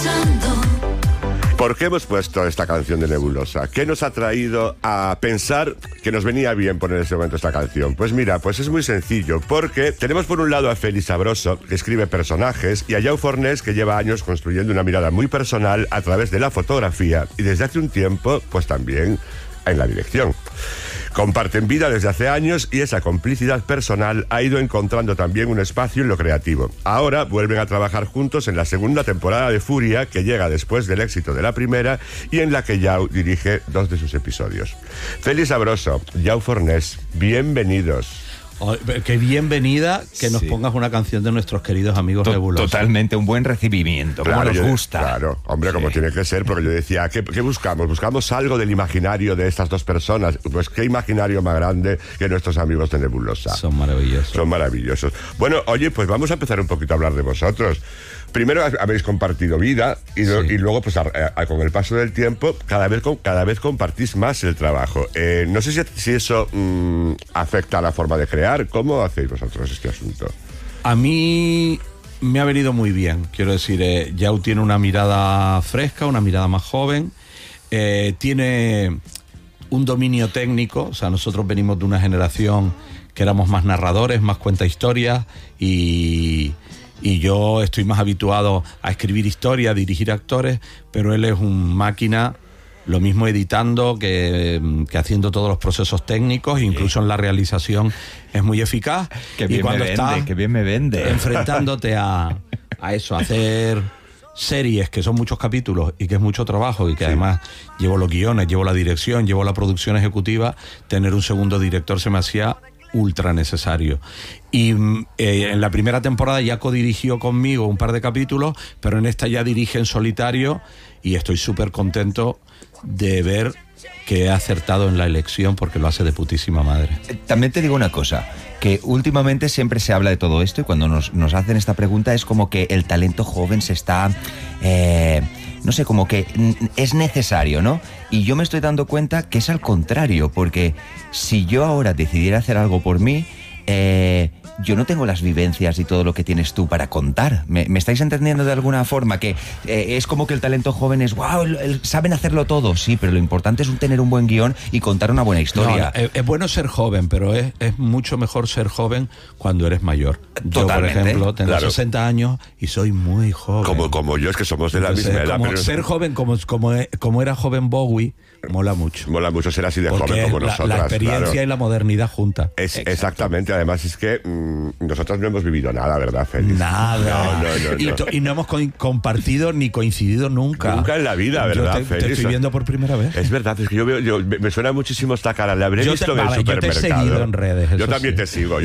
¿Por qué hemos puesto esta canción de Nebulosa? ¿Qué nos ha traído a pensar que nos venía bien poner en ese momento esta canción? Pues mira, pues es muy sencillo, porque tenemos por un lado a Félix Sabroso, que escribe personajes, y a Jau Fornés, que lleva años construyendo una mirada muy personal a través de la fotografía y desde hace un tiempo, pues también en la dirección. Comparten vida desde hace años y esa complicidad personal ha ido encontrando también un espacio en lo creativo. Ahora vuelven a trabajar juntos en la segunda temporada de Furia, que llega después del éxito de la primera y en la que Jau dirige 2 de sus episodios. Félix Sabroso, Jau Fornés, bienvenidos. Oh, qué bienvenida que nos pongas una canción de nuestros queridos amigos Nebulosa. Totalmente, un buen recibimiento, como claro, nos gusta. Claro, hombre, como tiene que ser, porque yo decía, ¿qué buscamos? ¿Buscamos algo del imaginario de estas dos personas? Pues qué imaginario más grande que nuestros amigos de Nebulosa. Son maravillosos. Son maravillosos. Bueno, oye, pues vamos a empezar un poquito a hablar de vosotros. Primero habéis compartido vida y luego, pues con el paso del tiempo, cada vez compartís más el trabajo. No sé si eso afecta a la forma de crear. ¿Cómo hacéis vosotros este asunto? A mí me ha venido muy bien. Quiero decir, Jau tiene una mirada fresca, una mirada más joven. Tiene un dominio técnico. O sea, nosotros venimos de una generación que éramos más narradores, más cuenta historias y yo estoy más habituado a escribir historia, a dirigir actores, pero él es un máquina, lo mismo editando que haciendo todos los procesos técnicos, incluso en la realización es muy eficaz. Qué bien me vende. Enfrentándote a eso, a hacer series que son muchos capítulos y que es mucho trabajo y que además llevo los guiones, llevo la dirección, llevo la producción ejecutiva, tener un segundo director se me hacía ultra necesario. Y en la primera temporada ya codirigió conmigo un par de capítulos, pero en esta ya dirige en solitario y estoy súper contento de ver que he acertado en la elección porque lo hace de putísima madre. También te digo una cosa, que últimamente siempre se habla de todo esto y cuando nos hacen esta pregunta es como que el talento joven se está... no sé, como que es necesario, ¿no? Y yo me estoy dando cuenta que es al contrario, porque si yo ahora decidiera hacer algo por mí, yo no tengo las vivencias y todo lo que tienes tú para contar. ¿Me estáis entendiendo de alguna forma? Que es como que el talento joven es, wow, saben hacerlo todo. Sí, pero lo importante es tener un buen guión y contar una buena historia. No, es bueno ser joven, pero es mucho mejor ser joven cuando eres mayor. Totalmente. Yo, por ejemplo, tengo 60 años y soy muy joven. Como yo, es que somos de la misma edad. Pero ser joven como era joven Bowie, mola mucho. Mola mucho ser así de joven como nosotros. La experiencia y la modernidad juntas. Exactamente, además es que nosotros no hemos vivido nada, ¿verdad, Félix? Nada. No. Y no hemos compartido ni coincidido nunca. Nunca en la vida, ¿verdad, Félix? Te estoy viendo por primera vez. Es verdad, es que me suena muchísimo esta cara. La habré visto en el supermercado. Yo te he seguido en redes. Yo también te sigo.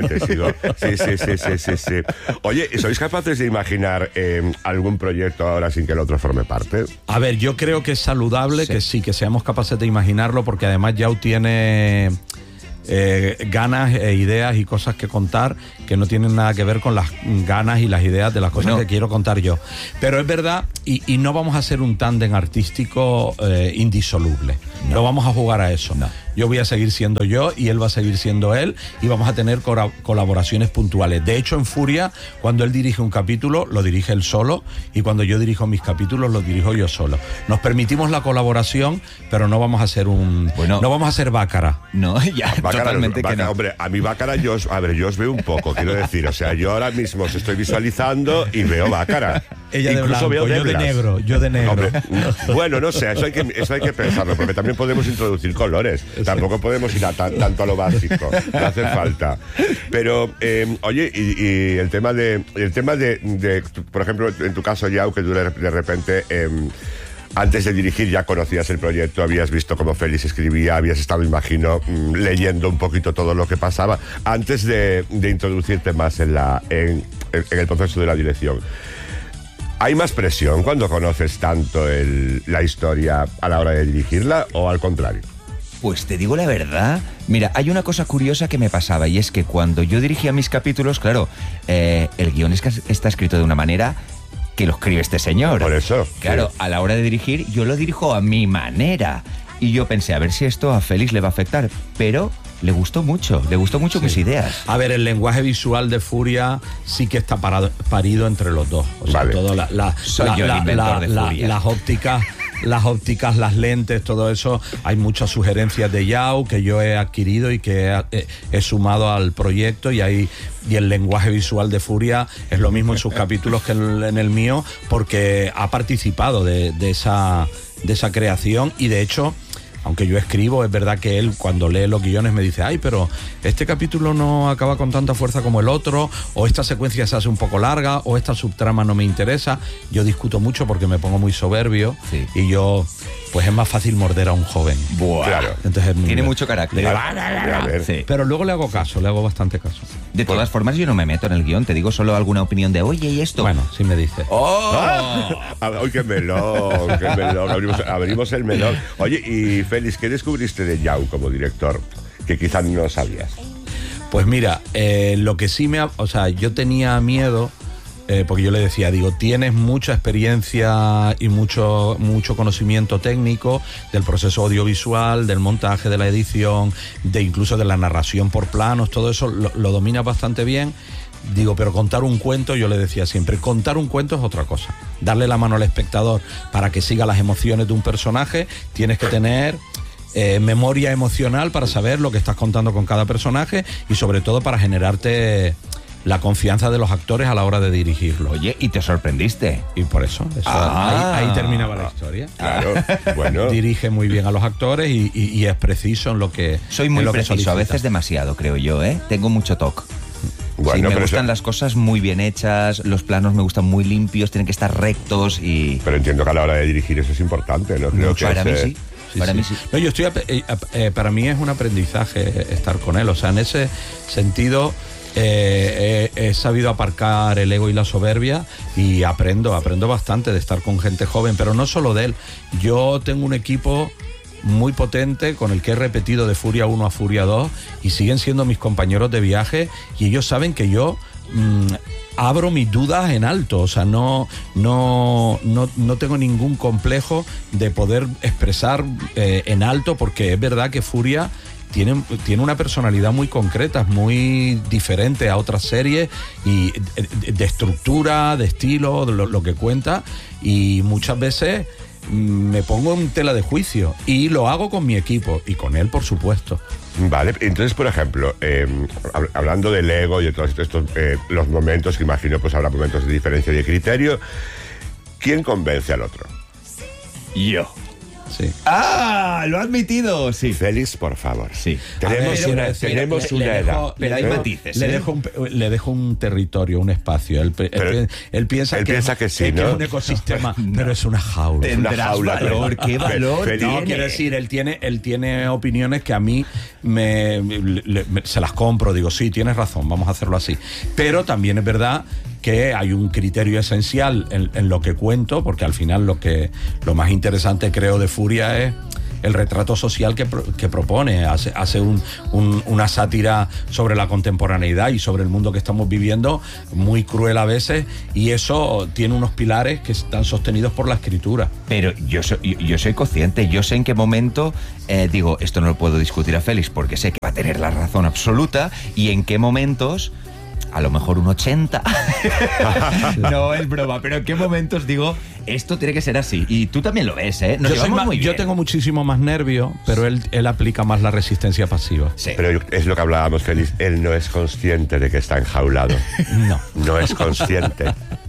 Sí. Oye, ¿sois capaces de imaginar algún proyecto ahora sin que el otro forme parte? A ver, yo creo que es saludable que seamos capaces de imaginarlo, porque además Jau tiene ganas e ideas y cosas que contar que no tienen nada que ver con las ganas y las ideas de las cosas que quiero contar yo. Pero es verdad, y no vamos a hacer un tándem artístico indisoluble. No vamos a jugar a eso. No. Yo voy a seguir siendo yo y él va a seguir siendo él y vamos a tener colaboraciones puntuales. De hecho, en Furia, cuando él dirige un capítulo, lo dirige él solo, y cuando yo dirijo mis capítulos, los dirijo yo solo. Nos permitimos la colaboración, pero no vamos a hacer no vamos a hacer Bácara. No, ya, Bácara, totalmente que no. Hombre, a mí Bácara yo os veo un poco, quiero decir, o sea, yo ahora mismo os estoy visualizando y veo Bácara. Ella de incluso blanco, veo yo de negro. Hombre, bueno, no sé, eso hay que pensarlo, porque también podemos introducir colores. Tampoco podemos ir tanto a lo básico, no hace falta. Pero, oye, y el tema de, por ejemplo, en tu caso, Jau, que tú de repente, antes de dirigir ya conocías el proyecto, habías visto cómo Félix escribía, habías estado, imagino, leyendo un poquito todo lo que pasaba, antes de introducirte más en el proceso de la dirección. ¿Hay más presión cuando conoces tanto la historia a la hora de dirigirla o al contrario? Pues te digo la verdad, mira, hay una cosa curiosa que me pasaba y es que cuando yo dirigía mis capítulos, claro, el guión está escrito de una manera que lo escribe este señor. Por eso. Claro, a la hora de dirigir, yo lo dirijo a mi manera. Y yo pensé, a ver si esto a Félix le va a afectar. Pero le gustó mucho mis ideas. A ver, el lenguaje visual de Furia sí que está parido entre los dos. O sea, Vale. todo Soy yo el inventor de Furia. las ópticas, las lentes, todo eso. Hay muchas sugerencias de Yao que yo he adquirido y que he sumado al proyecto, y el lenguaje visual de Furia es lo mismo en sus capítulos que en el mío, porque ha participado de esa creación. Y de hecho, aunque yo escribo, es verdad que él, cuando lee los guiones, me dice: ay, pero este capítulo no acaba con tanta fuerza como el otro, o esta secuencia se hace un poco larga, o esta subtrama no me interesa. Yo discuto mucho porque me pongo muy soberbio, Sí. y yo, pues es más fácil morder a un joven. Buah. Claro. Entonces, Tiene mucho carácter. A ver. Sí. pero luego le hago caso, le hago bastante caso. De todas formas, yo no me meto en el guión, te digo solo alguna opinión de, oye, ¿y esto? Bueno, sí me dice. ¡Ay, qué melón! ¡Qué melón! Abrimos el melón. Oye, y Félix, ¿qué descubriste de Yao como director que quizás no sabías? Pues mira, lo que sí o sea, yo tenía miedo, porque yo le decía, digo, tienes mucha experiencia y mucho conocimiento técnico del proceso audiovisual, del montaje, de la edición, incluso de la narración por planos, todo eso lo dominas bastante bien. Digo, pero contar un cuento, yo le decía siempre, contar un cuento es otra cosa. Darle la mano al espectador para que siga las emociones de un personaje, tienes que tener memoria emocional para saber lo que estás contando con cada personaje, y sobre todo para generarte la confianza de los actores a la hora de dirigirlo. Oye, y te sorprendiste. Y por eso, ahí terminaba la historia. Claro, bueno. Dirige muy bien a los actores y es preciso en lo que Soy muy en lo que preciso, a solicita. veces demasiado, creo yo, ¿eh? Tengo mucho toque. Bueno, Sí, me pero gustan eso- las cosas muy bien hechas, los planos me gustan muy limpios, tienen que estar rectos y... Pero entiendo que a la hora de dirigir eso es importante, ¿no? Creo que para es, mí sí. Para mí sí. No, yo estoy para mí es un aprendizaje estar con él. O sea, en ese sentido he sabido aparcar el ego y la soberbia, y aprendo bastante de estar con gente joven, pero no solo de él. Yo tengo un equipo muy potente con el que he repetido de Furia 1 a Furia 2 y siguen siendo mis compañeros de viaje, y ellos saben que yo abro mis dudas en alto. O sea, no tengo ningún complejo de poder expresar en alto, porque es verdad que Furia tiene una personalidad muy concreta, es muy diferente a otras series, y de estructura, de estilo, de lo que cuenta, y muchas veces me pongo en tela de juicio, y lo hago con mi equipo y con él, por supuesto. Vale, entonces, por ejemplo, hablando del ego y de todos estos los momentos, que imagino pues habrá momentos de diferencia y de criterio, ¿quién convence al otro? Yo. Sí. ¡Ah! Lo ha admitido, sí. Félix, por favor. Sí. Tenemos A ver, una, decir, tenemos le una dejo- edad. pero hay le dejo- matices, Le ¿eh? le dejo un territorio, un espacio. Él piensa él piensa que sí, que ¿no? es un ecosistema, pero es una jaula. Una Tendrás jaula, valor, pero- qué valor Feliz. No, tiene. quiero decir, él tiene opiniones que a mí se las compro. Digo, sí, tienes razón, vamos a hacerlo así. Pero también es verdad que hay un criterio esencial en lo que cuento, porque al final lo más interesante, creo, de Furia es el retrato social que propone. Hace una sátira sobre la contemporaneidad y sobre el mundo que estamos viviendo, muy cruel a veces, y eso tiene unos pilares que están sostenidos por la escritura. Pero yo soy consciente, yo sé en qué momento digo, esto no lo puedo discutir a Félix porque sé que va a tener la razón absoluta, y en qué momentos, a lo mejor un 80. No, es broma, pero en qué momentos digo, esto tiene que ser así. Y tú también lo ves, ¿eh? Nos llevamos muy bien. Yo tengo muchísimo más nervio, pero él aplica más la resistencia pasiva. Sí. Pero es lo que hablábamos, Félix. Él no es consciente de que está enjaulado. No. No es consciente.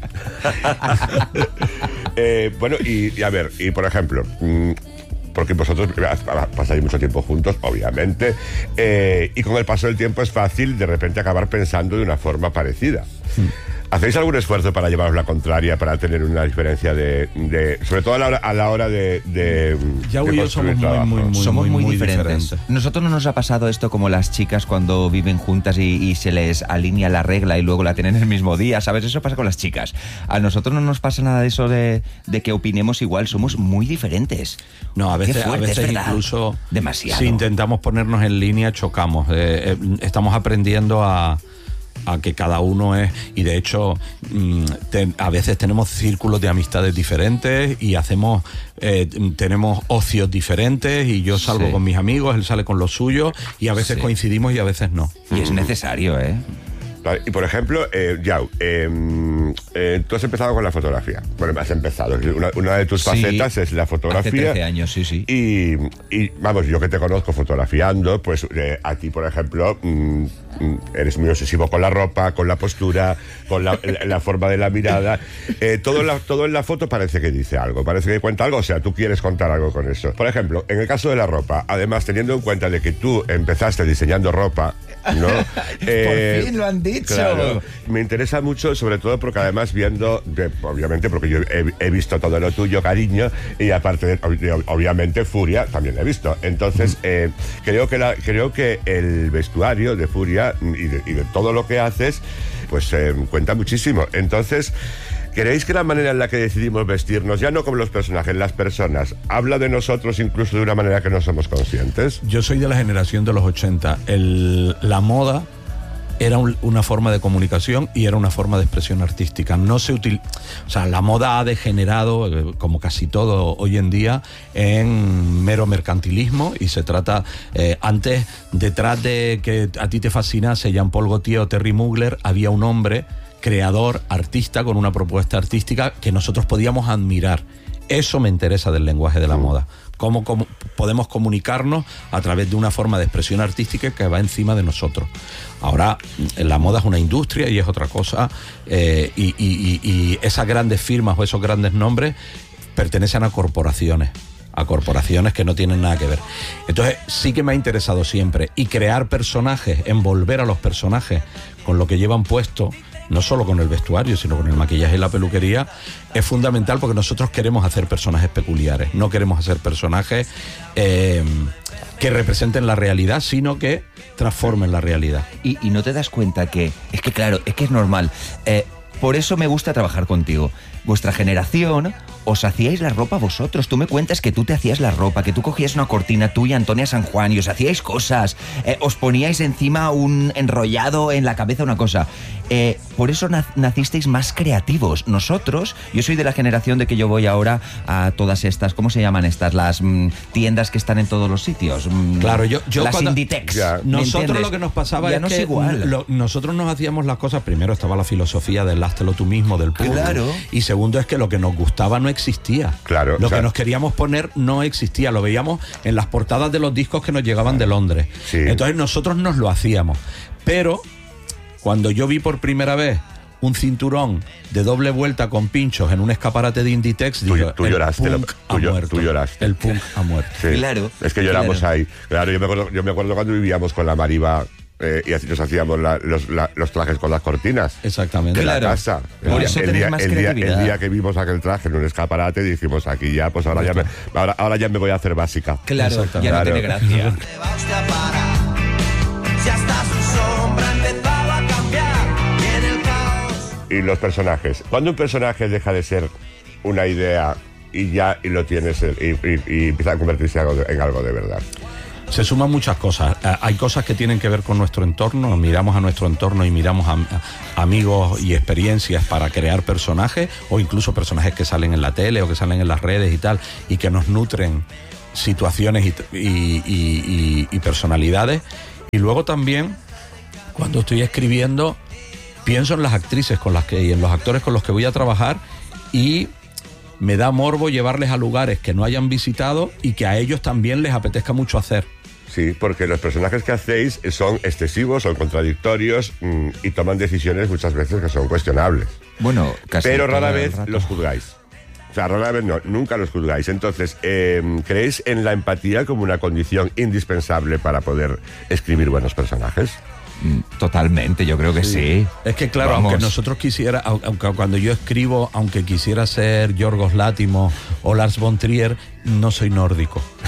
Bueno, y a ver, y por ejemplo, porque vosotros pasáis mucho tiempo juntos, obviamente, y con el paso del tiempo es fácil de repente acabar pensando de una forma parecida. ¿Hacéis algún esfuerzo para llevaros la contraria, para tener una diferencia sobre todo a la hora de Yao y yo somos construir trabajo? Somos muy diferentes. diferentes. Nosotros no nos ha pasado esto como las chicas cuando viven juntas y se les alinea la regla y luego la tienen el mismo día, ¿sabes? Eso pasa con las chicas. A nosotros no nos pasa nada de eso de que opinemos igual, somos muy diferentes. No, a Qué veces, fuerte, es verdad. incluso Demasiado. si intentamos ponernos en línea, chocamos. Estamos aprendiendo a a que cada uno es, y de hecho a veces tenemos círculos de amistades diferentes y tenemos ocios diferentes, y yo salgo con mis amigos, él sale con los suyos, y a veces coincidimos y a veces no. Y es necesario, ¿eh? Y por ejemplo, Yao, tú has empezado con la fotografía. Bueno, has empezado. Una de tus facetas es la fotografía. Hace 13 años, sí. Y vamos, yo que te conozco fotografiando, pues a ti, por ejemplo, eres muy obsesivo con la ropa, con la postura, con la forma de la mirada. Todo en la foto parece que dice algo, parece que cuenta algo, o sea, tú quieres contar algo con eso. Por ejemplo, en el caso de la ropa, además, teniendo en cuenta de que tú empezaste diseñando ropa, ¿no? Por fin lo han dicho. Claro, me interesa mucho, sobre todo porque además obviamente, porque yo he visto todo lo tuyo, cariño, y aparte, obviamente, Furia también lo he visto. Entonces, creo que el vestuario de Furia y de todo lo que haces, pues cuenta muchísimo. Entonces, ¿creéis que la manera en la que decidimos vestirnos, ya no como los personajes, las personas, habla de nosotros incluso de una manera que no somos conscientes? Yo soy de la generación de los 80. La moda era una forma de comunicación y era una forma de expresión artística. O sea, la moda ha degenerado, como casi todo hoy en día, en mero mercantilismo, y se trata, antes, detrás de que a ti te fascinase Jean-Paul Gaultier o Terry Mugler, había un hombre creador, artista, con una propuesta artística que nosotros podíamos admirar. Eso me interesa del lenguaje de la moda. Cómo podemos comunicarnos a través de una forma de expresión artística que va encima de nosotros. Ahora, la moda es una industria y es otra cosa, y esas grandes firmas o esos grandes nombres pertenecen a corporaciones que no tienen nada que ver. Entonces, sí que me ha interesado siempre, y crear personajes, envolver a los personajes con lo que llevan puesto, no solo con el vestuario, sino con el maquillaje y la peluquería, es fundamental, porque nosotros queremos hacer personajes peculiares, no queremos hacer personajes que representen la realidad, sino que transformen la realidad. Y no te das cuenta que, claro, es normal. Por eso me gusta trabajar contigo. Vuestra generación, os hacíais la ropa vosotros. Tú me cuentas que tú te hacías la ropa, que tú cogías una cortina, tú y Antonia San Juan, y os hacíais cosas. Os poníais encima un enrollado en la cabeza, una cosa. Por eso nacisteis más creativos. Nosotros, yo soy de la generación de que yo voy ahora a todas estas, ¿cómo se llaman estas? Las tiendas que están en todos los sitios. Claro, yo las Inditex. Nosotros lo que nos pasaba ya es no que es igual. Nosotros nos hacíamos las cosas. Primero estaba la filosofía del háztelo tú mismo, del público. Claro. Y segundo es que lo que nos gustaba no existía. Claro. Lo que nos queríamos poner no existía. Lo veíamos en las portadas de los discos que nos llegaban de Londres. Sí. Entonces nosotros nos lo hacíamos. Pero cuando yo vi por primera vez un cinturón de doble vuelta con pinchos en un escaparate de Inditex, tú lloraste. Tú lloraste. El punk ha muerto. Sí. Claro. Es que lloramos ahí. Claro, yo me acuerdo cuando vivíamos con la Mariva, y así nos hacíamos los trajes con las cortinas. Exactamente. De la casa. Por eso tenéis más creatividad. El día que vimos aquel traje en un escaparate, dijimos, aquí ya, pues ahora ya me voy a hacer básica. Claro, ya no tiene gracia. Y los personajes. Cuando un personaje deja de ser una idea y lo tienes y empieza a convertirse en algo de verdad. Se suman muchas cosas. Hay cosas que tienen que ver con nuestro entorno. Miramos a nuestro entorno y miramos a amigos y experiencias para crear personajes, o incluso personajes que salen en la tele o que salen en las redes y tal, y que nos nutren situaciones y personalidades. Y luego también, cuando estoy escribiendo, pienso en las actrices y en los actores con los que voy a trabajar, y me da morbo llevarles a lugares que no hayan visitado y que a ellos también les apetezca mucho hacer. Sí, porque los personajes que hacéis son excesivos, son contradictorios, y toman decisiones muchas veces que son cuestionables. Bueno, casi. Pero rara vez los juzgáis. O sea, rara vez no, nunca los juzgáis. Entonces, ¿creéis en la empatía como una condición indispensable para poder escribir buenos personajes? Totalmente, yo creo que sí. Es que claro, Vamos. aunque nosotros aunque cuando yo escribo, aunque quisiera ser Yorgos Lanthimos o Lars von Trier, no soy nórdico.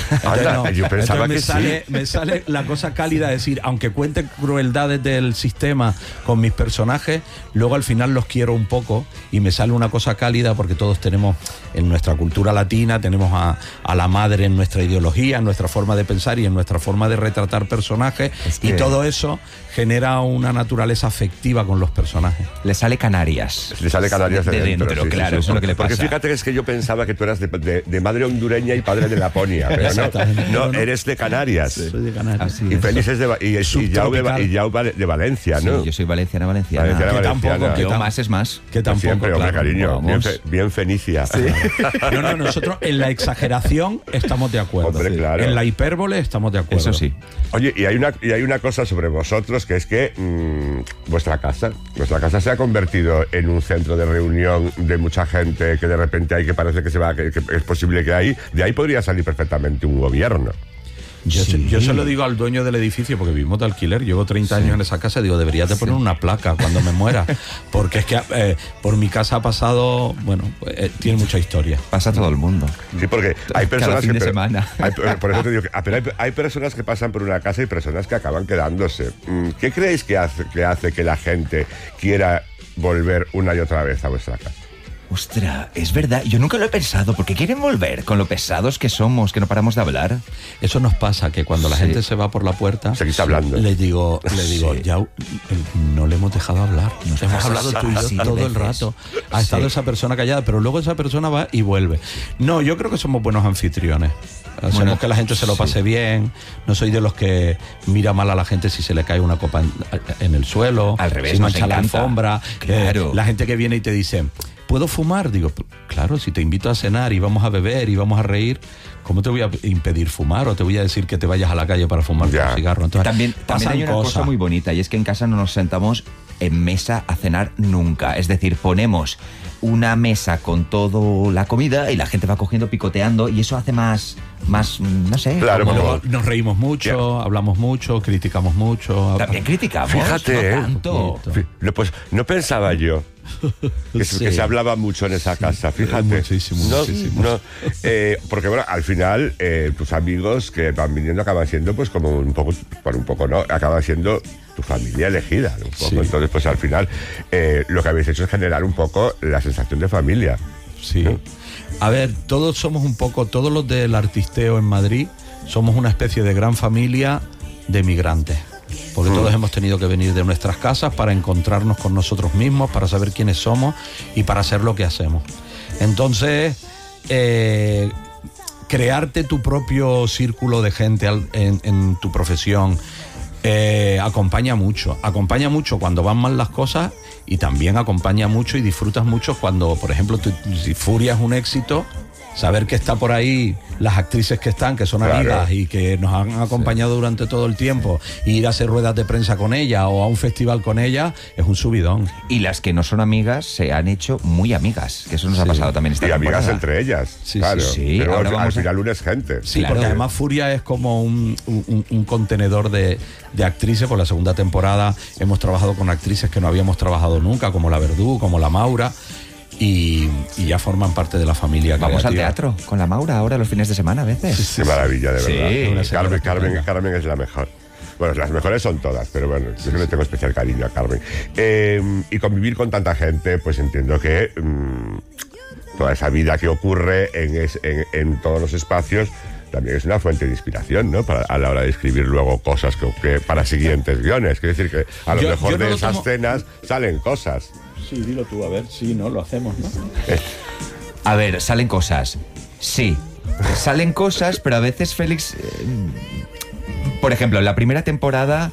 Anda, yo pensaba entonces que me sale la cosa cálida, es decir, aunque cuente crueldades del sistema con mis personajes, luego al final los quiero un poco y me sale una cosa cálida porque todos tenemos en nuestra cultura latina, tenemos a la madre en nuestra ideología, en nuestra forma de pensar y en nuestra forma de retratar personajes, y todo eso genera una naturaleza afectiva con los personajes. Le sale Canarias. Le sale Canarias de dentro, sí, claro, sí, eso es lo que le pasa. Porque fíjate que es que yo pensaba que tú eras de madre hondureña y padre de Laponia, pero no, eres de Canarias. Sí. Soy de Canarias. Así Y es. Félix es y Yao de Valencia, ¿no? Sí, yo soy valenciana. Que tampoco, Yo más es más. Que tampoco, Siempre, hombre, claro. cariño. Vamos. Bien fenicia. No, nosotros en la exageración estamos de acuerdo. Hombre, claro. En la hipérbole estamos de acuerdo. Eso sí. Oye, y hay una cosa sobre vosotros, que es que vuestra casa se ha convertido en un centro de reunión de mucha gente que de repente hay que parece que es posible que de ahí podría salir perfectamente un gobierno. Yo se lo digo al dueño del edificio, porque vivimos de alquiler, llevo 30 años en esa casa, digo, deberías de poner una placa cuando me muera, porque es que por mi casa ha pasado, tiene mucha historia. Pasa todo el mundo. Sí, porque hay personas Cada fin que... de semana. Por eso te digo pero hay personas que pasan por una casa y personas que acaban quedándose. ¿Qué creéis que hace que la gente quiera volver una y otra vez a vuestra casa? Ostras, es verdad, yo nunca lo he pensado, porque quieren volver con lo pesados que somos, que no paramos de hablar. Eso nos pasa, que cuando la gente se va por la puerta, seguís hablando. le digo, ya no le hemos dejado hablar. Hemos hablado tú y yo así todo el veces. rato. Ha estado esa persona callada, pero luego esa persona va y vuelve. No, yo creo que somos buenos anfitriones. Hacemos que la gente se lo pase bien. No soy de los que mira mal a la gente si se le cae una copa en el suelo, Al revés, si nos mancha la encanta. alfombra. Claro. La gente que viene y te dice, ¿puedo fumar? Digo, claro, si te invito a cenar y vamos a beber y vamos a reír, ¿cómo te voy a impedir fumar? O te voy a decir que te vayas a la calle para fumar un cigarro. Entonces, También hay una cosa muy bonita, y es que en casa no nos sentamos en mesa a cenar nunca. Es decir, ponemos una mesa con toda la comida y la gente va cogiendo, picoteando, y eso hace más no sé. Claro, como- Luego nos reímos mucho, hablamos mucho, criticamos mucho. También criticamos. Fíjate, no tanto. Pues no pensaba yo que se hablaba mucho en esa casa, fíjate. Muchísimo. No, porque bueno, al final tus amigos que van viniendo acaban siendo pues como un poco, ¿no? Acaban siendo tu familia elegida, un poco. Sí. Entonces pues al final lo que habéis hecho es generar un poco la sensación de familia. Sí. ¿no? A ver, todos los del artisteo en Madrid somos una especie de gran familia de migrantes. Porque todos hemos tenido que venir de nuestras casas para encontrarnos con nosotros mismos, para saber quiénes somos y para hacer lo que hacemos. Entonces, crearte tu propio círculo de gente en tu profesión acompaña mucho cuando van mal las cosas, y también acompaña mucho y disfrutas mucho cuando, por ejemplo, si Furia es un éxito, saber que está por ahí las actrices que están, que son amigas y que nos han acompañado durante todo el tiempo, e ir a hacer ruedas de prensa con ella o a un festival con ella, es un subidón. Y las que no son amigas se han hecho muy amigas, que eso nos ha pasado también esta Y amigas temporada. entre ellas, Sí, claro. sí. Pero Ahora al vamos final uno es gente. Sí, Claro. porque además Furia es como un contenedor de actrices. Por la segunda temporada hemos trabajado con actrices que no habíamos trabajado nunca, como la Verdú, como la Maura, y ya forman parte de la familia. Vamos al creativa. teatro con la Maura ahora los fines de semana a veces. Qué maravilla, de Sí, verdad. una señora Carmen es la mejor. Bueno, las mejores son todas, pero bueno, yo le tengo especial cariño a Carmen. Y convivir con tanta gente, pues entiendo que toda esa vida que ocurre en todos los espacios también es una fuente de inspiración, ¿no? A la hora de escribir luego cosas que para siguientes guiones. Quiere decir que a lo mejor yo no de lo esas tomo- cenas salen cosas. Sí, dilo tú, a ver. Sí, ¿no? Lo hacemos, ¿no? A ver, salen cosas. Sí, salen cosas, pero a veces Félix... por ejemplo, en la primera temporada...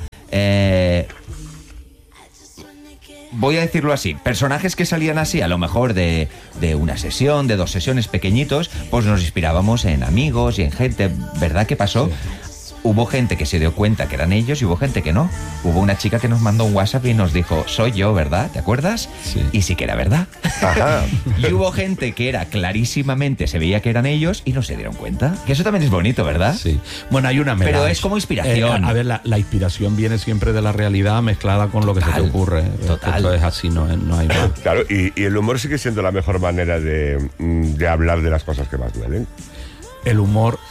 voy a decirlo así, personajes que salían así, a lo mejor de una sesión, de 2 sesiones pequeñitos, pues nos inspirábamos en amigos y en gente. ¿Verdad que pasó? Sí. Hubo gente que se dio cuenta que eran ellos y hubo gente que no. Hubo una chica que nos mandó un WhatsApp y nos dijo, soy yo, ¿verdad? ¿Te acuerdas? Sí. Y sí que era verdad. Ajá. Y hubo gente que era clarísimamente, se veía que eran ellos y no se dieron cuenta. Que eso también es bonito, ¿verdad? Sí. Bueno, hay una Pero es como inspiración. a ver, la inspiración viene siempre de la realidad mezclada con lo que se te ocurre. Total. Esto es así, no hay más. Claro, y el humor sigue siendo la mejor manera de hablar de las cosas que más duelen. El humor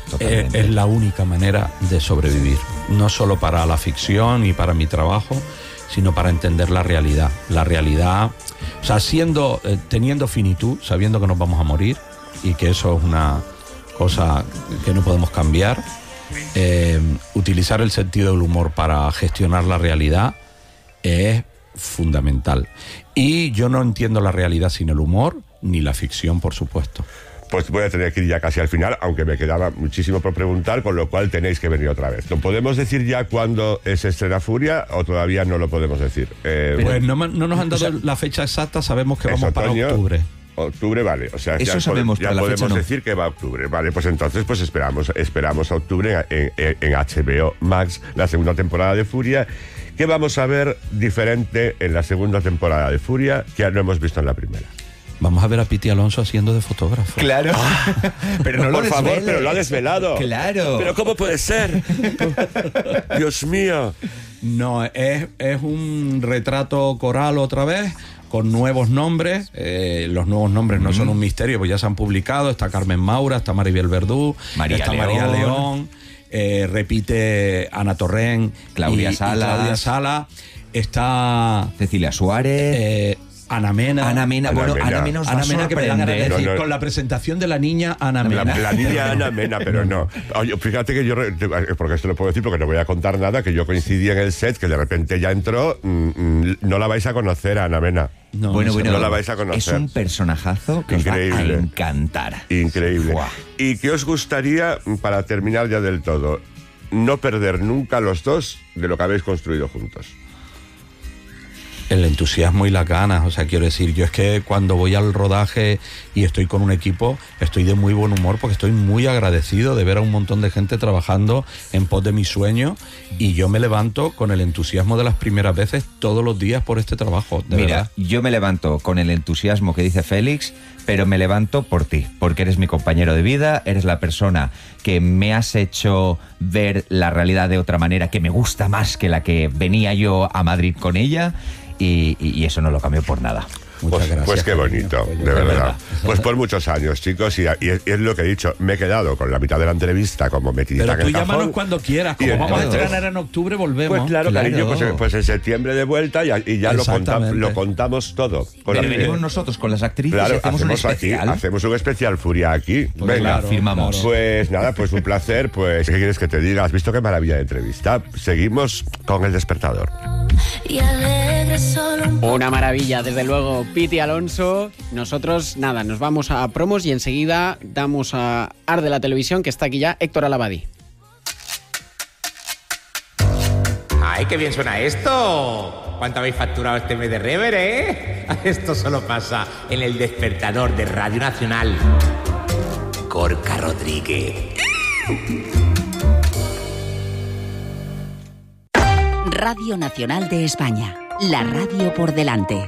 Totalmente. Es la única manera de sobrevivir. No solo para la ficción y para mi trabajo, sino para entender la realidad. La realidad, o sea, teniendo finitud, sabiendo que nos vamos a morir y que eso es una cosa que no podemos cambiar. Utilizar el sentido del humor para gestionar la realidad es fundamental. Y yo no entiendo la realidad sin el humor, ni la ficción, por supuesto. Pues voy a tener que ir ya casi al final, aunque me quedaba muchísimo por preguntar, con lo cual tenéis que venir otra vez. ¿No podemos decir ya cuándo se estrena Furia o todavía no lo podemos decir? Pues no nos han dado la fecha exacta, sabemos que vamos para octubre. Octubre, vale. O sea, Eso ya sabemos, ya pero la podemos fecha no. decir que va a octubre. Vale, pues entonces pues esperamos a octubre en HBO Max, la segunda temporada de Furia. ¿Qué vamos a ver diferente en la segunda temporada de Furia que no hemos visto en la primera? Vamos a ver a Piti Alonso haciendo de fotógrafo. Claro. Pero no lo Por favor, desveles. pero lo ha desvelado. Claro. Pero ¿cómo puede ser? Dios mío. No, es un retrato coral otra vez, con nuevos nombres. Los nuevos nombres no son un misterio, pues ya se han publicado. Está Carmen Maura, está Maribel Verdú, está María León, repite Ana Torrent, Claudia y Claudia Sala, está Cecilia Suárez. Ana Mena. Ana Mena, bueno, Ana Mena os va a Ana Mena, que me dan ganas de sorprender. decir, No. con la presentación de la niña Ana Mena. La niña Ana Mena, pero no. Oye, fíjate que yo, porque esto lo puedo decir porque no voy a contar nada, que yo coincidí en el set, que de repente ya entró, no la vais a conocer a Ana Mena. No, Bueno, no la vais a conocer. Es un personajazo que os va a Increíble. encantar. Increíble. Buah. ¿Y qué os gustaría, para terminar ya del todo, no perder nunca los dos de lo que habéis construido juntos? El entusiasmo y las ganas, o sea, quiero decir, yo es que cuando voy al rodaje y estoy con un equipo, estoy de muy buen humor porque estoy muy agradecido de ver a un montón de gente trabajando en pos de mi sueño, y yo me levanto con el entusiasmo de las primeras veces todos los días por este trabajo, de Mira, verdad. yo me levanto con el entusiasmo que dice Félix, pero me levanto por ti, porque eres mi compañero de vida, eres la persona que me has hecho ver la realidad de otra manera, que me gusta más que la que venía yo a Madrid con ella, y eso no lo cambio por nada. Muchas gracias. Pues qué bonito, cariño. de verdad. Pues por muchos años, chicos, y es lo que he dicho, me he quedado con la mitad de la entrevista como metidita Pero en tú el cajón. llámanos cuando quieras, Y como vamos a entonces- estrenar en octubre, volvemos. Pues claro, cariño, pues en septiembre de vuelta y ya Exactamente. lo contamos todo. Con Pero la- venimos nosotros con las actrices y Claro, hacemos un aquí, especial. hacemos un especial Furia aquí. Pues Venga, claro, firmamos. claro. Pues nada, pues un placer. Pues, ¿qué quieres que te diga? ¿Has visto qué maravilla de entrevista? Seguimos con El Despertador. Y alegre solo un Una maravilla, desde luego, Piti Alonso. Nosotros, nada, nos vamos a promos y enseguida damos a Arde la Televisión, que está aquí ya, Héctor Alabadi. ¡Ay, qué bien suena esto! ¿Cuánto habéis facturado este mes de Rever, Esto solo pasa en El Despertador de Radio Nacional. Gorka Rodríguez. Radio Nacional de España. La radio por delante.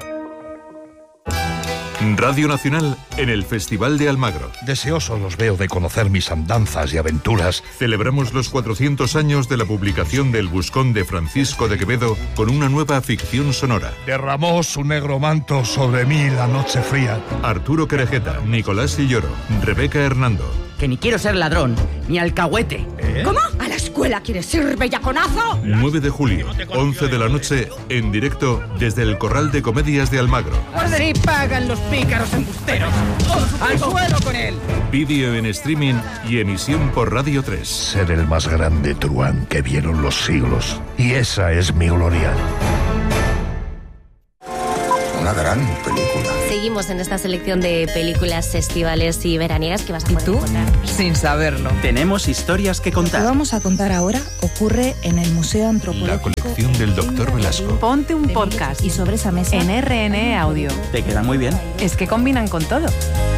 Radio Nacional en el Festival de Almagro. Deseoso los veo de conocer mis andanzas y aventuras. Celebramos los 400 años de la publicación del Buscón de Francisco de Quevedo con una nueva ficción sonora. Derramó su negro manto sobre mí la noche fría. Arturo Querejeta, Nicolás Silloro, Rebeca Hernando. Que ni quiero ser ladrón, ni alcahuete. ¿Cómo? ¿A la escuela quieres ir, bellaconazo? 9 de julio, 11 de la noche, en directo desde el Corral de Comedias de Almagro. Así pagan los pícaros embusteros. ¡Al suelo con él! Vídeo en streaming y emisión por Radio 3. Ser el más grande truán que vieron los siglos. Y esa es mi gloria. Una gran película. Seguimos en esta selección de películas estivales y veraniegas que vas a poder encontrar. Sin saberlo. Tenemos historias que contar. Lo que vamos a contar ahora ocurre en el Museo Antropológico. La colección del Dr. Velasco. Ponte un podcast. Y sobre esa mesa en RNE Audio. Te quedan muy bien. Es que combinan con todo.